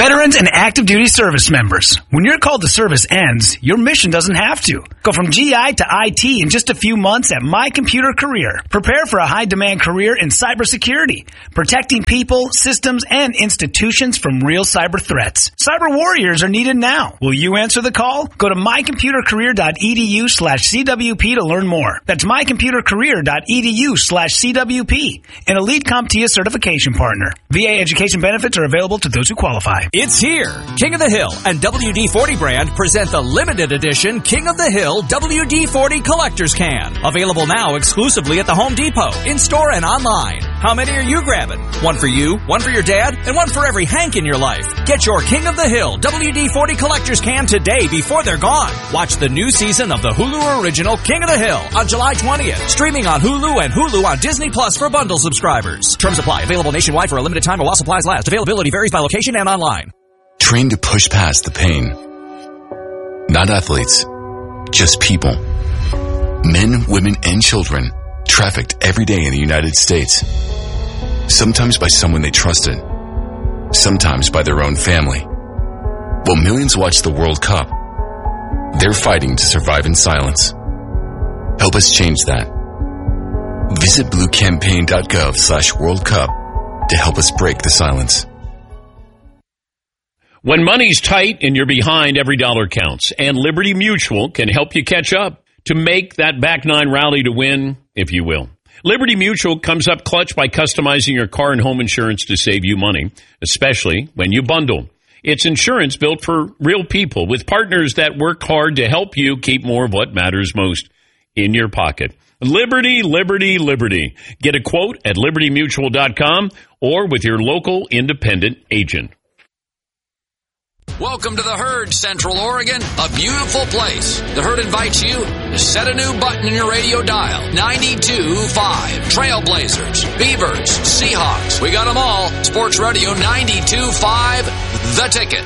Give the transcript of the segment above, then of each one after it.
Veterans and active duty service members, when your call to service ends, your mission doesn't have to. Go from GI to IT in just a few months at My Computer Career. Prepare for a high-demand career in cybersecurity, protecting people, systems, and institutions from real cyber threats. Cyber warriors are needed now. Will you answer the call? Go to mycomputercareer.edu/CWP to learn more. That's mycomputercareer.edu/CWP, an Elite CompTIA certification partner. VA education benefits are available to those who qualify. It's here. King of the Hill and WD-40 brand present the limited edition King of the Hill WD-40 Collector's Can. Available now exclusively at the Home Depot, in-store and online. How many are you grabbing? One for you, one for your dad, and one for every Hank in your life. Get your King of the Hill WD-40 Collector's Can today before they're gone. Watch the new season of the Hulu original King of the Hill on July 20th. Streaming on Hulu and Hulu on Disney Plus for bundle subscribers. Terms apply. Available nationwide for a limited time or while supplies last. Availability varies by location and online. Train to push past the pain. Not athletes, just people. Men, women, and children trafficked every day in the United States. Sometimes by someone they trusted. Sometimes by their own family. While millions watch the World Cup, they're fighting to survive in silence. Help us change that. Visit bluecampaign.gov/World Cup to help us break the silence. When money's tight and you're behind, every dollar counts. And Liberty Mutual can help you catch up to make that back nine rally to win, if you will. Liberty Mutual comes up clutch by customizing your car and home insurance to save you money, especially when you bundle. It's insurance built for real people with partners that work hard to help you keep more of what matters most in your pocket. Liberty, Liberty, Liberty. Get a quote at libertymutual.com or with your local independent agent. Welcome to the Herd, Central Oregon, a beautiful place. The Herd invites you to set a new button in your radio dial. 92.5. Trailblazers, Beavers, Seahawks. We got them all. Sports Radio 92.5, The Ticket.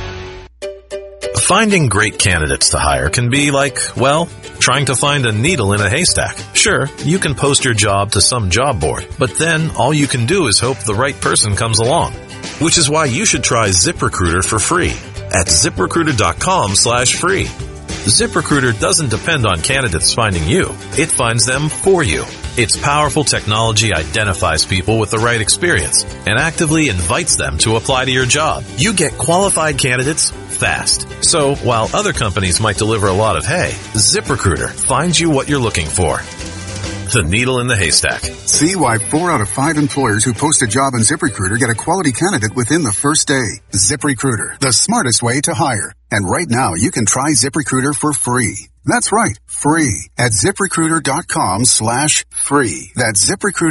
Finding great candidates to hire can be like, well, trying to find a needle in a haystack. Sure, you can post your job to some job board, but then all you can do is hope the right person comes along. Which is why you should try ZipRecruiter for free at ZipRecruiter.com/free. ZipRecruiter doesn't depend on candidates finding you. It finds them for you. Its powerful technology identifies people with the right experience and actively invites them to apply to your job. You get qualified candidates fast. So while other companies might deliver a lot of hay, ZipRecruiter finds you what you're looking for. The needle in the haystack. See why 4 out of 5 employers who post a job on ZipRecruiter get a quality candidate within the first day. ZipRecruiter, the smartest way to hire. And right now, you can try ZipRecruiter for free. That's right, free at ZipRecruiter.com/free. That's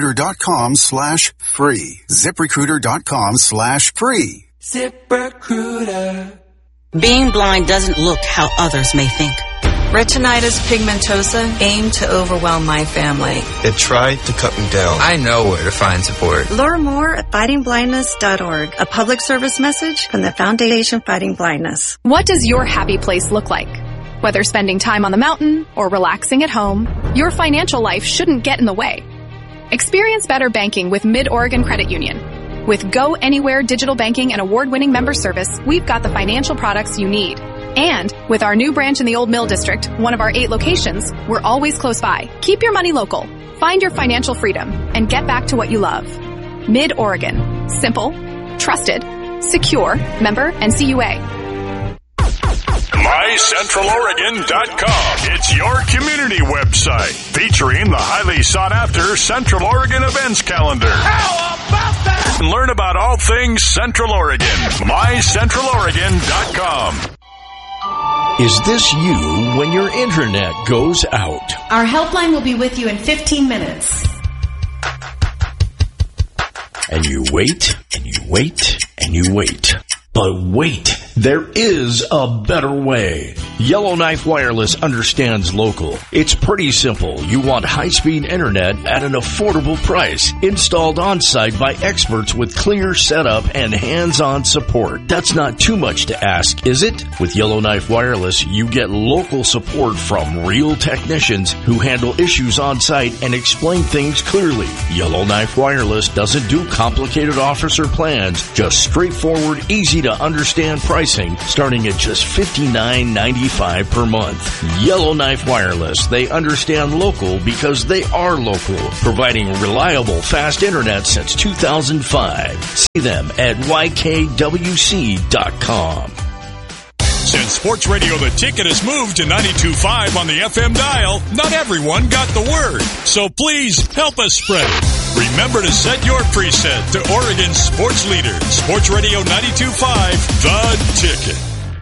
ZipRecruiter.com/free. ZipRecruiter.com/free. ZipRecruiter. Being blind doesn't look how others may think. Retinitis pigmentosa aimed to overwhelm my family. It tried to cut me down. I know where to find support. Learn more at fightingblindness.org. A public service message from the Foundation Fighting Blindness. What does your happy place look like? Whether spending time on the mountain or relaxing at home, your financial life shouldn't get in the way. Experience better banking with Mid-Oregon Credit Union. With Go Anywhere digital banking and award-winning member service, we've got the financial products you need. And with our new branch in the Old Mill District, one of our 8 locations, we're always close by. Keep your money local. Find your financial freedom and get back to what you love. Mid-Oregon. Simple, trusted, secure, member NCUA. MyCentralOregon.com. It's your community website featuring the highly sought-after Central Oregon events calendar. How about that? And learn about all things Central Oregon. MyCentralOregon.com. Is this you when your internet goes out? Our helpline will be with you in 15 minutes. And you wait, and you wait, and you wait. But wait, There is a better way. Yellowknife Wireless understands local. It's pretty simple. You want high-speed internet at an affordable price, installed on-site by experts with clear setup and hands-on support. That's not too much to ask, is it? With Yellowknife Wireless, you get local support from real technicians who handle issues on-site and explain things clearly. Yellowknife Wireless doesn't do complicated offers or plans, just straightforward, easy to understand pricing starting at just $59.95 per month. Yellowknife Wireless. They understand local because they are local, providing reliable, fast internet since 2005. See them at YKWC.com. Since Sports Radio The Ticket has moved to 92.5 on the FM dial, not everyone got the word. So please help us spread it. Remember to set your preset to Oregon's sports leader, Sports Radio 92.5, The Ticket.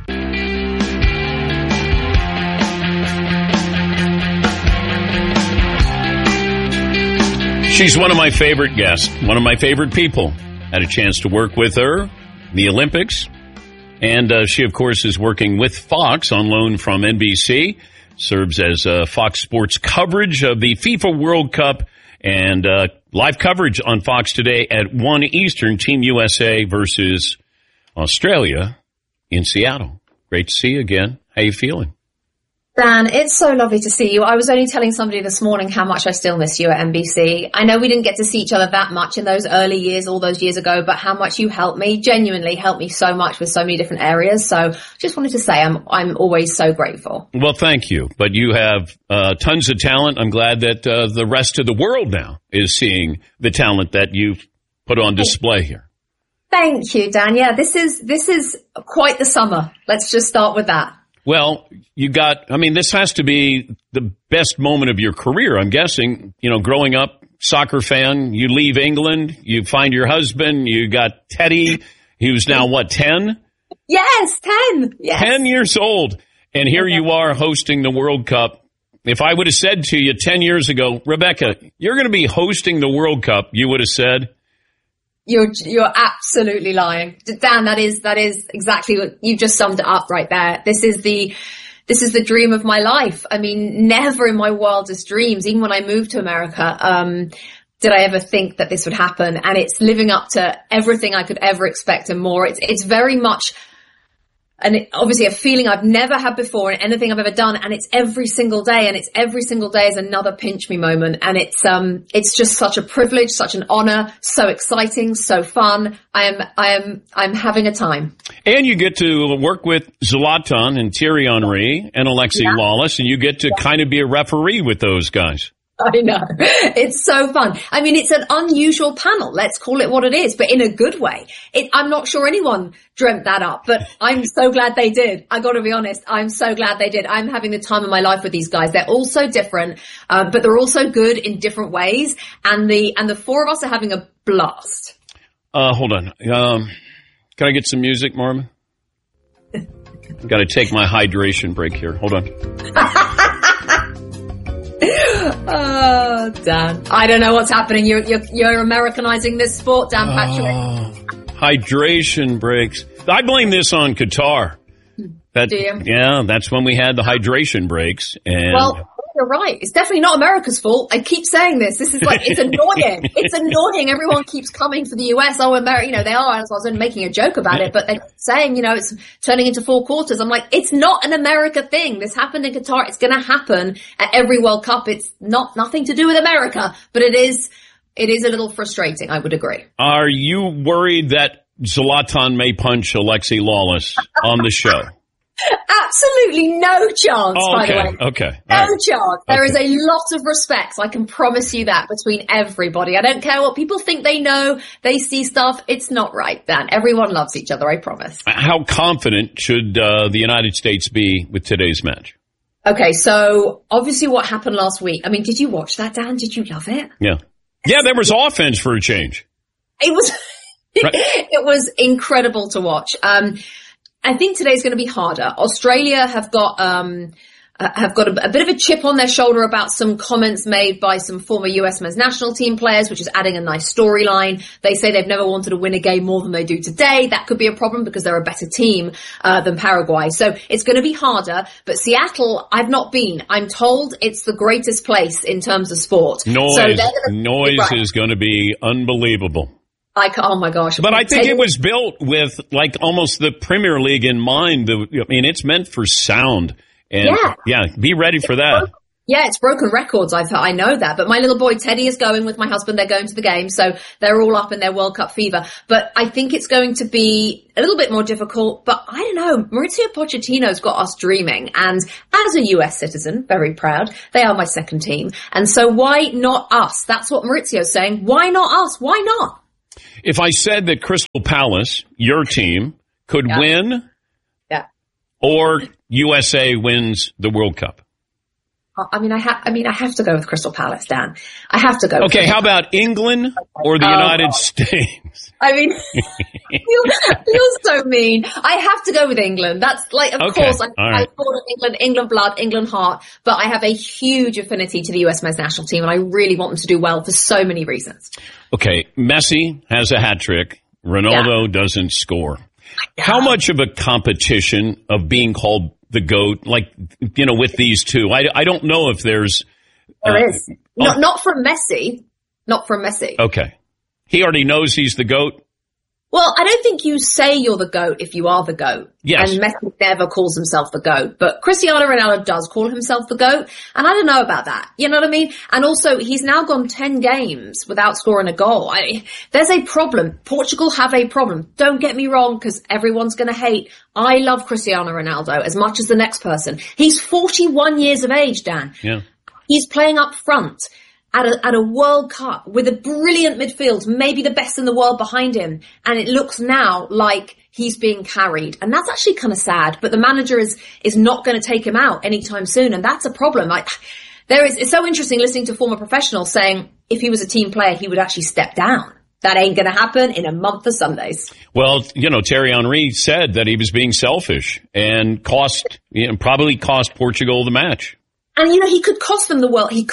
She's one of my favorite guests, one of my favorite people. Had a chance to work with her in the Olympics. And she, of course, is working with Fox on loan from NBC, serves as Fox Sports coverage of the FIFA World Cup, and live coverage on Fox today at 1 Eastern, Team USA versus Australia in Seattle. Great to see you again. How you feeling? Dan, it's so lovely to see you. I was only telling somebody this morning how much I still miss you at NBC. I know we didn't get to see each other that much in those early years, all those years ago, but how much you helped me, genuinely helped me so much with so many different areas. So just wanted to say I'm always so grateful. Well, thank you. But you have tons of talent. I'm glad that the rest of the world now is seeing the talent that you've put on display here. Thank you, Dan. Yeah, this is quite the summer. Let's just start with that. Well, this has to be the best moment of your career, I'm guessing. You know, growing up, soccer fan, you leave England, you find your husband, you got Teddy, he was now, 10? Yes, 10. Yes. 10 years old. And here you are hosting the World Cup. If I would have said to you 10 years ago, Rebecca, you're going to be hosting the World Cup, you would have said, You're absolutely lying. Dan, that is exactly what you just summed it up right there. This is the dream of my life. I mean, never in my wildest dreams, even when I moved to America, did I ever think that this would happen. And it's living up to everything I could ever expect and more. It's very much, and obviously a feeling I've never had before in anything I've ever done. And it's every single day, and it's every single day is another pinch me moment. And it's just such a privilege, such an honor, so exciting, so fun. I'm having a time. And you get to work with Zlatan and Thierry Henry and Alexi Lawless, and you get to kind of be a referee with those guys. I know. It's so fun. I mean, it's an unusual panel. Let's call it what it is, but in a good way. I'm not sure anyone dreamt that up, but I'm so glad they did. I got to be honest. I'm so glad they did. I'm having the time of my life with these guys. They're all so different, but they're all so good in different ways. And the four of us are having a blast. Hold on. Can I get some music, Marvin? Got to take my hydration break here. Hold on. Oh, Dan. I don't know what's happening. You're Americanizing this sport, Dan Patrick. Hydration breaks. I blame this on Qatar. Do you? Yeah, that's when we had the hydration breaks. And well, you're right. It's definitely not America's fault. I keep saying this. This is like, it's annoying. It's annoying. Everyone keeps coming for the US. Oh, America, they are. I was only making a joke about it, but they're saying, it's turning into 4 quarters. I'm like, it's not an America thing. This happened in Qatar. It's going to happen at every World Cup. It's nothing to do with America, but it is a little frustrating. I would agree. Are you worried that Zlatan may punch Alexi Lawless on the show? Absolutely no chance, by the way. Okay. No chance. There is a lot of respect, I can promise you that, between everybody. I don't care what people think they know. They see stuff. It's not right, Dan. Everyone loves each other, I promise. How confident should the United States be with today's match? Okay, so obviously what happened last week. I mean, did you watch that, Dan? Did you love it? Yeah. Yeah, there was offense for a change. It was, it was incredible to watch. I think today's going to be harder. Australia have got have got a bit of a chip on their shoulder about some comments made by some former US men's national team players, which is adding a nice storyline. They say they've never wanted to win a game more than they do today. That could be a problem because they're a better team than Paraguay. So it's going to be harder. But Seattle, I've not been. I'm told it's the greatest place in terms of sport. Noise is going to be unbelievable. Oh my gosh. But I think it was built with like almost the Premier League in mind. I mean, it's meant for sound. And be ready for that. Yeah, it's broken records. I know that. But my little boy Teddy is going with my husband. They're going to the game. So they're all up in their World Cup fever. But I think it's going to be a little bit more difficult. But I don't know. Mauricio Pochettino's got us dreaming. And as a US citizen, very proud, they are my second team. And so why not us? That's what Maurizio's saying. Why not us? Why not? If I said that Crystal Palace, your team, could win or USA wins the World Cup. I mean, I have to go with Crystal Palace, Dan. I have to go. Okay, how about England or the United States? I mean, you're so mean. I have to go with England. That's like, of course, I thought of England blood, England heart, but I have a huge affinity to the US men's national team, and I really want them to do well for so many reasons. Okay, Messi has a hat trick. Ronaldo doesn't score. How much of a competition of being called the GOAT, like, with these two? I don't know if there's... There is. Not from Messi. Not from Messi. Okay. He already knows he's the GOAT? Well, I don't think you say you're the GOAT if you are the GOAT. Yes. And Messi never calls himself the GOAT. But Cristiano Ronaldo does call himself the GOAT. And I don't know about that. You know what I mean? And also, he's now gone 10 games without scoring a goal. There's a problem. Portugal have a problem. Don't get me wrong, because everyone's going to hate. I love Cristiano Ronaldo as much as the next person. He's 41 years of age, Dan. Yeah. He's playing up front at a World Cup with a brilliant midfield, maybe the best in the world behind him. And it looks now like he's being carried. And that's actually kind of sad. But the manager is not going to take him out anytime soon. And that's a problem. It's so interesting listening to former professionals saying if he was a team player, he would actually step down. That ain't going to happen in a month of Sundays. Well, Thierry Henry said that he was being selfish and probably cost Portugal the match. And, he could cost them the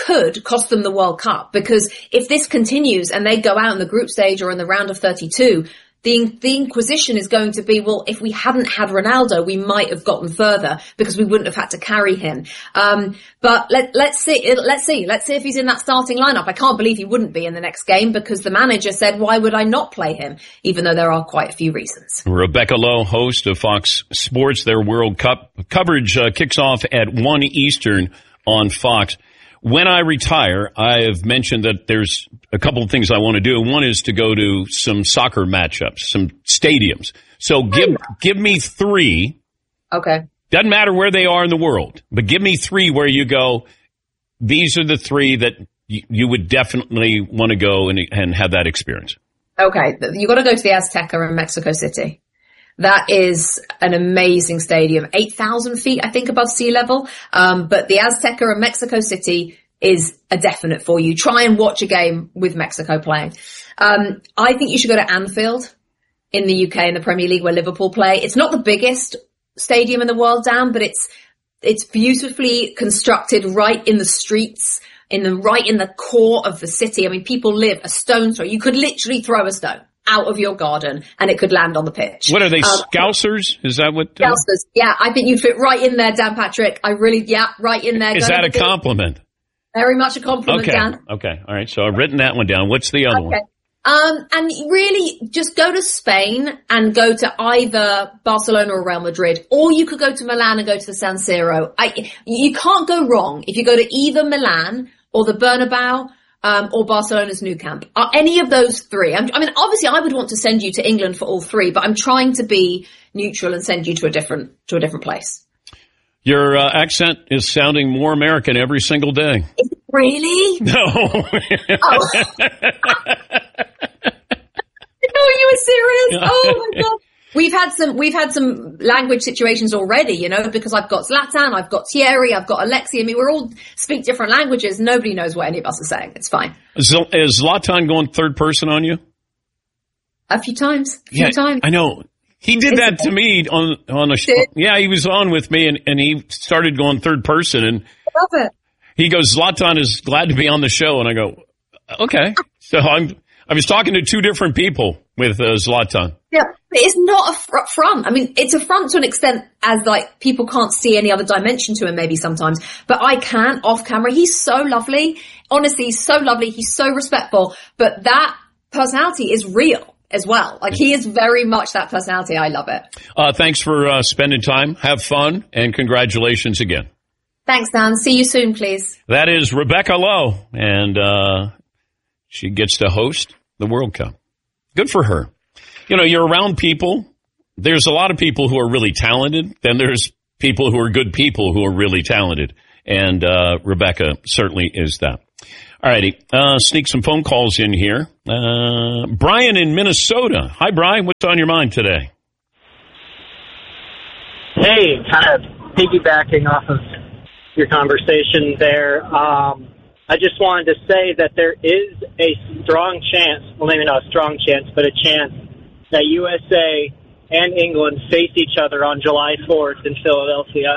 World Cup, because if this continues and they go out in the group stage or in the round of 32, the inquisition is going to be, well, if we hadn't had Ronaldo, we might have gotten further because we wouldn't have had to carry him. But let's see if he's in that starting lineup. I can't believe he wouldn't be in the next game because the manager said, why would I not play him? Even though there are quite a few reasons. Rebecca Lowe, host of Fox Sports, their World Cup coverage kicks off at 1 Eastern on Fox. When I retire, I have mentioned that there's a couple of things I want to do. One is to go to some soccer matchups, some stadiums. So give me 3. Okay. Doesn't matter where they are in the world, but give me 3 where you go, these are the 3 that you would definitely want to go and have that experience. Okay. You got to go to the Azteca in Mexico City. That is an amazing stadium, 8,000 feet, I think, above sea level. But the Azteca in Mexico City is a definite for you. Try and watch a game with Mexico playing. I think you should go to Anfield in the UK in the Premier League where Liverpool play. It's not the biggest stadium in the world, Dan, but it's beautifully constructed right in the streets, right in the core of the city. I mean, people live a stone's throw. You could literally throw a stone out of your garden and it could land on the pitch. What are they, Scousers? Is that what? Scousers. Yeah, I think you'd fit right in there, Dan Patrick. Right in there. Is that a compliment? Very much a compliment, Dan. Okay. All right. So I've written that one down. What's the other one? And really just go to Spain and go to either Barcelona or Real Madrid, or you could go to Milan and go to the San Siro. You can't go wrong if you go to either Milan or the Bernabeu, or Barcelona's Nou Camp. Any of those 3. I mean, obviously I would want to send you to England for all 3, but I'm trying to be neutral and send you to a different place. Your accent is sounding more American every single day. Is it really? No. Oh. No, you were serious? Oh my God. We've had some language situations already, because I've got Zlatan, I've got Thierry, I've got Alexi. I mean, we all speak different languages. Nobody knows what any of us are saying. It's fine. Is Zlatan going third person on you? A few times. I know. He did that to me on a show. Yeah, he was on with me, and he started going third person, and I love it. He goes, Zlatan is glad to be on the show, and I go, okay. So I was talking to two different people with Zlatan. Yeah, it's not a front. I mean, it's a front to an extent, as like people can't see any other dimension to him maybe sometimes, but I can off camera. He's so lovely. Honestly, he's so lovely. He's so respectful, but that personality is real as well. Like, he is very much that personality. I love it. Thanks for spending time. Have fun, and congratulations again. Thanks, Dan. See you soon, please. That is Rebecca Lowe, and she gets to host the World Cup. Good for her. You know, you're around people. There's a lot of people who are really talented. Then there's people who are good people who are really talented. And Rebecca certainly is that. All righty. Sneak some phone calls in here. Brian in Minnesota. Hi, Brian. What's on your mind today? Hey, kind of piggybacking off of your conversation there. I just wanted to say that there is a strong chance, well, maybe not a strong chance, but a chance that USA and England face each other on July 4th in Philadelphia.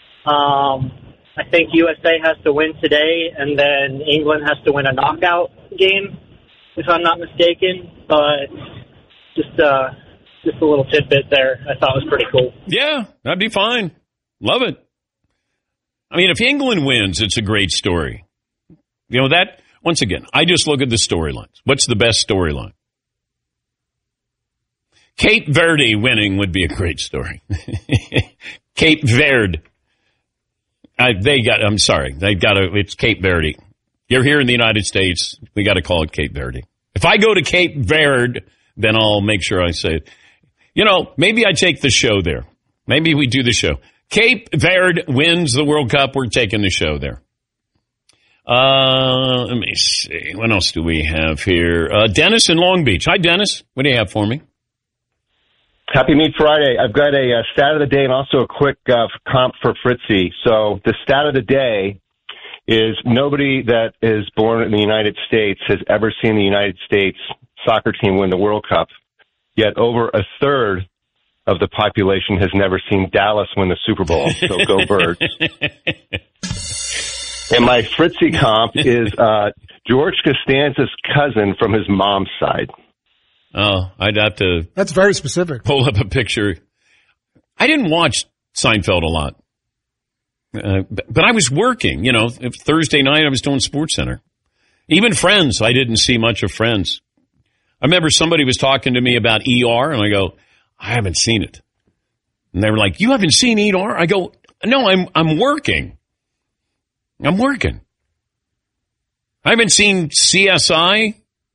I think USA has to win today, and then England has to win a knockout game, if I'm not mistaken. But just a little tidbit there I thought was pretty cool. Yeah, that'd be fine. Love it. I mean, if England wins, it's a great story. You know, that, once again, I just look at the storylines. What's the best storyline? Cape Verde winning would be a great story. Cape Verde. It's Cape Verde. You're here in the United States. We got to call it Cape Verde. If I go to Cape Verde, then I'll make sure I say it. You know, maybe I take the show there. Maybe we do the show. Cape Verde wins the World Cup. We're taking the show there. Let me see. What else do we have here? Dennis in Long Beach. Hi, Dennis. What do you have for me? Happy Meat Friday. I've got a stat of the day and also a quick comp for Fritzy. So the stat of the day is nobody that is born in the United States has ever seen the United States soccer team win the World Cup. Yet over a third of the population has never seen Dallas win the Super Bowl. So go Birds. And my Fritzy comp is George Costanza's cousin from his mom's side. Oh, I'd have to... That's very specific. Pull up a picture. I didn't watch Seinfeld a lot. But I was working, you know. Thursday night I was doing SportsCenter. Even Friends, I didn't see much of Friends. I remember somebody was talking to me about ER, and I go, I haven't seen it. And they were like, you haven't seen ER? I go, no, I'm working. I'm working. I haven't seen CSI,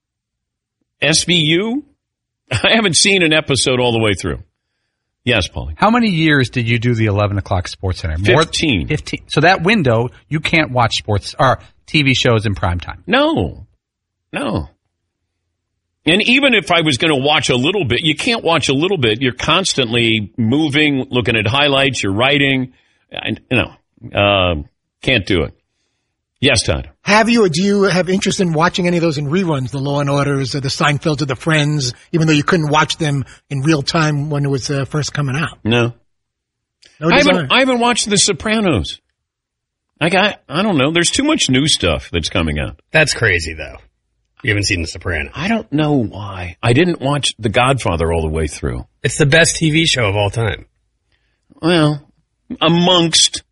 SVU. I haven't seen an episode all the way through. Yes, Paulie. How many years did you do the 11 o'clock SportsCenter? 15. 15. So that window, you can't watch sports or TV shows in prime time. No. And even if I was going to watch a little bit, you can't watch a little bit. You're constantly moving, looking at highlights, you're writing. Can't do it. Yes, Todd. Do you have interest in watching any of those in reruns, the Law and Orders, or the Seinfeld, or the Friends, even though you couldn't watch them in real time when it was first coming out? No. I haven't watched The Sopranos. I don't know. There's too much new stuff that's coming out. That's crazy, though. You haven't seen The Sopranos. I don't know why. I didn't watch The Godfather all the way through. It's the best TV show of all time. Well, amongst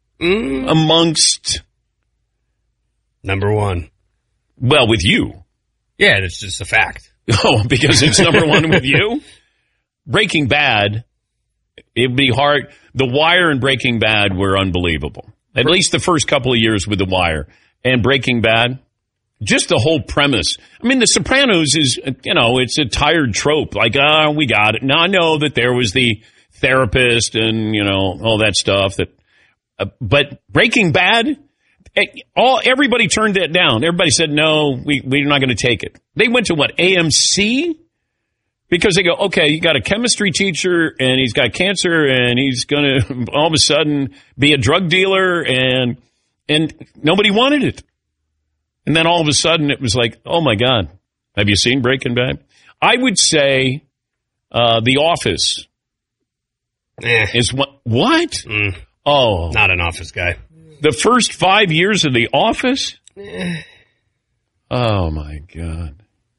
number one. Well, with you. Yeah, it's just a fact. Oh, because it's number one with you? Breaking Bad, it'd be hard. The Wire and Breaking Bad were unbelievable. At least the first couple of years with The Wire. And Breaking Bad, just the whole premise. I mean, The Sopranos is, it's a tired trope. Like, we got it. Now, I know that there was the therapist and, all that stuff. But Breaking Bad... Everybody turned that down. Everybody said, no, we're not going to take it. They went to AMC? Because they go, okay, you got a chemistry teacher and he's got cancer and he's going to all of a sudden be a drug dealer and nobody wanted it. And then all of a sudden it was like, oh my God, have you seen Breaking Bad? I would say The Office Is what? Oh. Not an Office guy. The first 5 years of The Office? Oh, my God.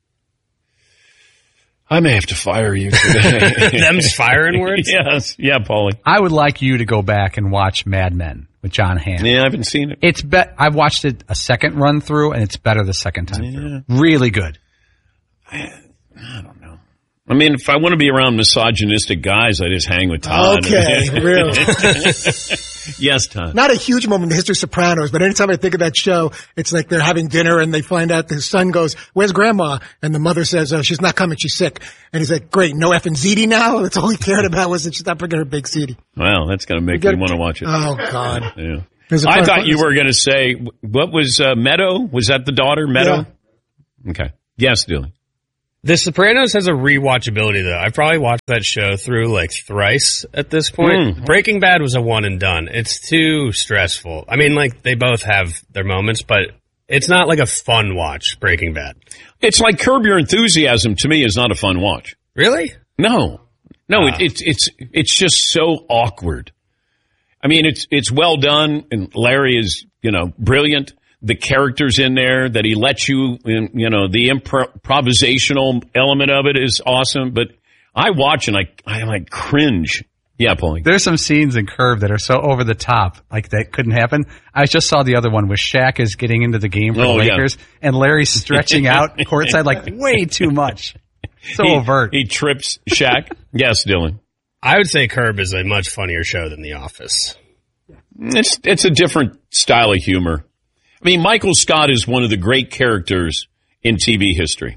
I may have to fire you today. Them's firing words? Yes. Yeah, Paulie. I would like you to go back and watch Mad Men with John Hamm. Yeah, I haven't seen it. I've watched it a second run through, and it's better the second time through. Really good. I don't know. I mean, if I want to be around misogynistic guys, I just hang with Todd. Okay, really. Yes, Todd. Not a huge moment in the history of Sopranos, but anytime I think of that show, it's like they're having dinner and they find out the son goes, "Where's Grandma?" And the mother says, "Oh, she's not coming. She's sick." And he's like, "Great, no effing ziti now." That's all he cared about was that she's not bringing her big ziti. Well, that's going to make me want to watch it. Oh, God. Yeah. I thought you were going to say, what was Meadow? Was that the daughter, Meadow? Yeah. Okay. Yes, Dilly. The Sopranos has a rewatchability, though. I've probably watched that show through like thrice at this point. Breaking Bad was a one and done. It's too stressful. I mean, like, they both have their moments, but it's not like a fun watch, Breaking Bad. It's like Curb Your Enthusiasm, to me, is not a fun watch. Really? No. It's just so awkward. I mean, it's well done, and Larry is, brilliant. The characters in there that he lets you in, the improvisational element of it is awesome. But I watch and I like cringe. Yeah, Paulie. There's some scenes in Curb that are so over the top, like that couldn't happen. I just saw the other one where Shaq is getting into the game for the Lakers, and Larry's stretching out courtside like way too much. So overt. He trips Shaq. Yes, Dylan. I would say Curb is a much funnier show than The Office. It's a different style of humor. I mean, Michael Scott is one of the great characters in TV history.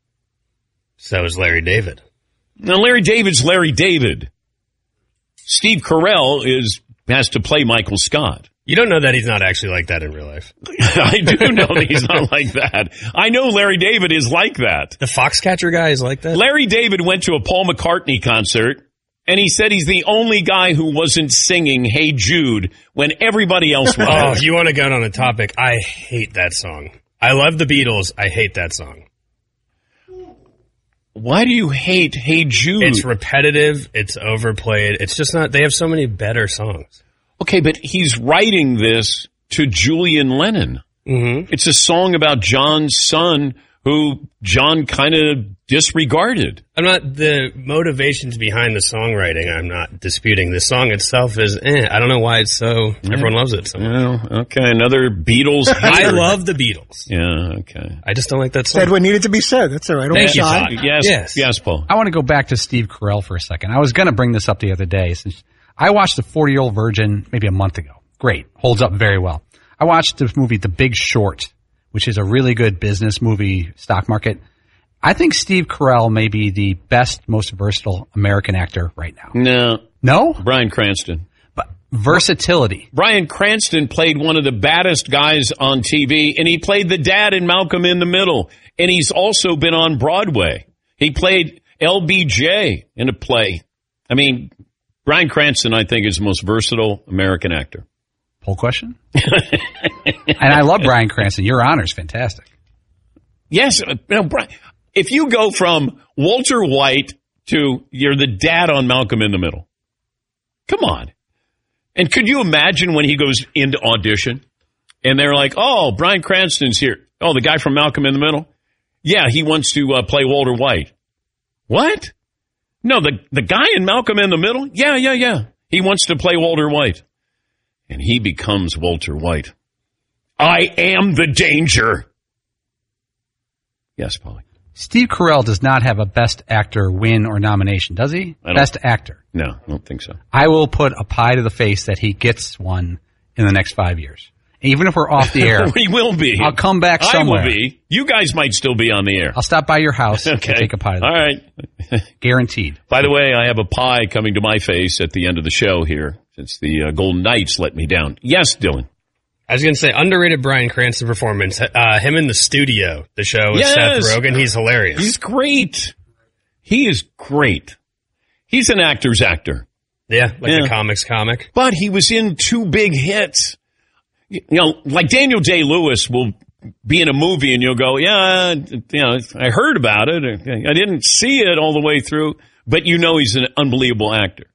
So is Larry David. Now, Larry David's Larry David. Steve Carell has to play Michael Scott. You don't know that he's not actually like that in real life. I do know that he's not like that. I know Larry David is like that. The Foxcatcher guy is like that? Larry David went to a Paul McCartney concert, and he said he's the only guy who wasn't singing Hey Jude when everybody else was. Oh, if you want to go on a topic, I hate that song. I love the Beatles. I hate that song. Why do you hate Hey Jude? It's repetitive. It's overplayed. It's just not. They have so many better songs. Okay, but he's writing this to Julian Lennon. Mm-hmm. It's a song about John's son who John kind of disregarded. The motivations behind the songwriting, I'm not disputing. The song itself is, I don't know why it's so, everyone loves it so much. Well, okay, another Beatles hater. I love the Beatles. Yeah, okay. I just don't like that song. Said what needed to be said. That's all right. Thank you, Todd. Yes, Paul. I want to go back to Steve Carell for a second. I was going to bring this up the other day. Since I watched The 40-Year-Old Virgin maybe a month ago. Great. Holds up very well. I watched the movie The Big Short, which is a really good business movie, stock market. I think Steve Carell may be the best, most versatile American actor right now. No? Bryan Cranston. But versatility. Bryan Cranston played one of the baddest guys on TV, and he played the dad in Malcolm in the Middle. And he's also been on Broadway. He played LBJ in a play. I mean, Bryan Cranston, I think, is the most versatile American actor. Poll question? And I love Bryan Cranston. Your Honor's fantastic. Yes. If you go from Walter White to you're the dad on Malcolm in the Middle, come on. And could you imagine when he goes into audition and they're like, oh, Bryan Cranston's here. Oh, the guy from Malcolm in the Middle? Yeah, he wants to play Walter White. What? No, the guy in Malcolm in the Middle? Yeah. He wants to play Walter White. And he becomes Walter White. I am the danger. Yes, Paulie. Steve Carell does not have a Best Actor win or nomination, does he? Best Actor. No, I don't think so. I will put a pie to the face that he gets one in the next 5 years. Even if we're off the air. We will be. I'll come back somewhere. I will be. You guys might still be on the air. I'll stop by your house and take a pie. All right. Guaranteed. By the way, I have a pie coming to my face at the end of the show here since the Golden Knights let me down. Yes, Dylan. I was going to say, underrated Bryan Cranston performance. Him in the studio, the show with Seth Rogen. He's hilarious. He's great. He is great. He's an actor's actor. Yeah, like a comics comic. But he was in two big hits. You know, like Daniel Day-Lewis will be in a movie and you'll go, I heard about it. I didn't see it all the way through, but you know he's an unbelievable actor.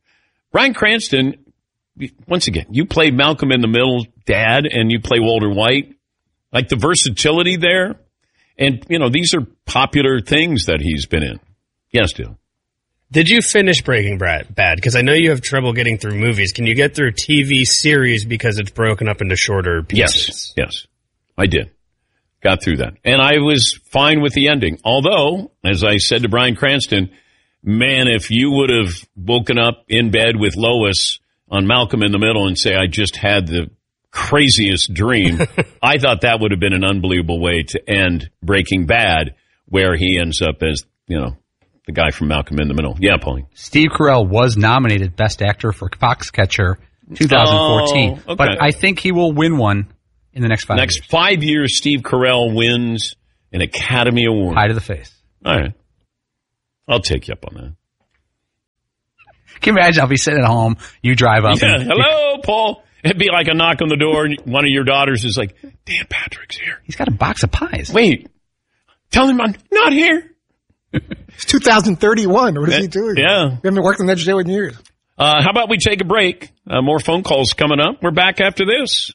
Bryan Cranston, once again, you play Malcolm in the Middle dad and you play Walter White. Like the versatility there. And, these are popular things that he's been in. Yes, Dale. Did you finish Breaking Bad? Because I know you have trouble getting through movies. Can you get through TV series because it's broken up into shorter pieces? Yes, I did. Got through that. And I was fine with the ending. Although, as I said to Bryan Cranston, man, if you would have woken up in bed with Lois on Malcolm in the Middle and say, I just had the craziest dream, I thought that would have been an unbelievable way to end Breaking Bad, where he ends up as, the guy from Malcolm in the Middle. Yeah, Pauline. Steve Carell was nominated Best Actor for Foxcatcher 2014. Okay. But I think he will win one in the next 5 years. Next 5 years, Steve Carell wins an Academy Award. High to the face. All right. I'll take you up on that. Can you imagine? I'll be sitting at home, you drive up. Yeah, hello, Paul. It'd be like a knock on the door, and one of your daughters is like, Dan Patrick's here. He's got a box of pies. Wait. Tell him I'm not here. It's 2031. What is he doing? Yeah. We haven't worked on that show in years. How about we take a break? More phone calls coming up. We're back after this.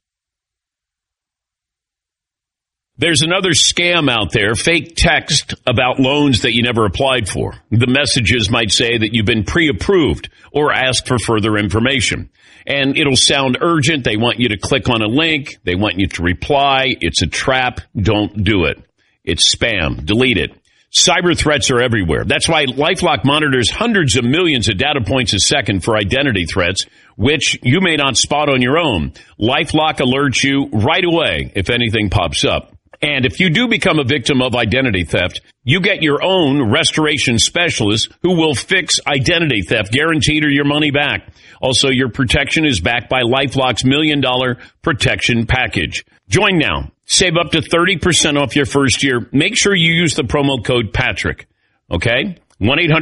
There's another scam out there, fake text about loans that you never applied for. The messages might say that you've been pre-approved or ask for further information. And it'll sound urgent. They want you to click on a link. They want you to reply. It's a trap. Don't do it. It's spam. Delete it. Cyber threats are everywhere. That's why LifeLock monitors hundreds of millions of data points a second for identity threats, which you may not spot on your own. LifeLock alerts you right away if anything pops up. And if you do become a victim of identity theft, you get your own restoration specialist who will fix identity theft, guaranteed, or your money back. Also, your protection is backed by LifeLock's $1 Million Protection Package. Join now. Save up to 30% off your first year. Make sure you use the promo code Patrick. Okay?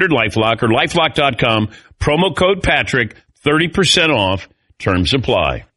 1-800-LifeLock or LifeLock.com. Promo code Patrick. 30% off. Terms apply.